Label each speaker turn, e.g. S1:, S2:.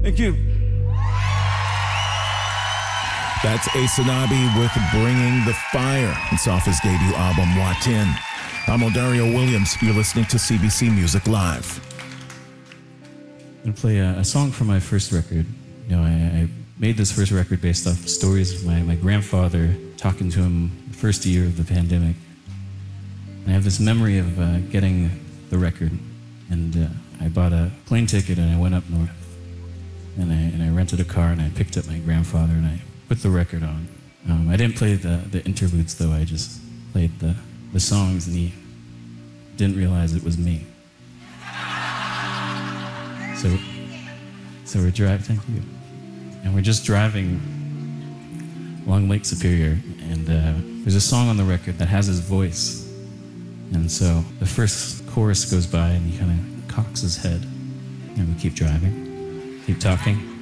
S1: Thank you.
S2: That's Asanabi with Bringing the Fire. It's off his debut album, Watin. I'm Odario Williams. You're listening to CBC Music Live.
S3: I'm going to play a song from my first record. You know, I made this first record based off stories of my grandfather, talking to him the first year of the pandemic. And I have this memory of getting the record. And I bought a plane ticket and I went up north. And I rented a car and I picked up my grandfather and I put the record on. I didn't play the interludes though, I just played the songs, and he didn't realize it was me. So we're driving, thank you. And we're just driving along Lake Superior, and there's a song on the record that has his voice. And so the first chorus goes by and he kind of cocks his head, and we keep driving, keep talking.